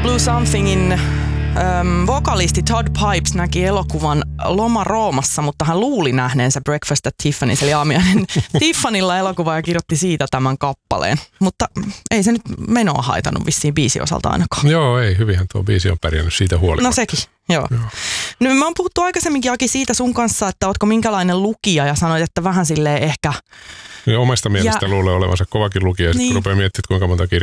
Blue Somethingin vokalisti Todd Pipes näki elokuvan Loma Roomassa, mutta hän luuli nähneensä Breakfast at Tiffany's, eli aamiainen Tiffanylla elokuva, ja kirjoitti siitä tämän kappaleen. Mutta ei se nyt menoa haitannut vissiin biisin osalta ainakaan. Joo, ei. Hyvinhän tuo biisi on pärjännyt siitä huolimatta. No sekin, joo. No, me on puhuttu aikaisemminkin, Aki, siitä sun kanssa, että ootko minkälainen lukija, ja sanoit, että vähän silleen ehkä... Ja omasta mielestä luulee olevansa kovakin lukija, ja sitten rupeaa miettimään, kuinka monta kirjaa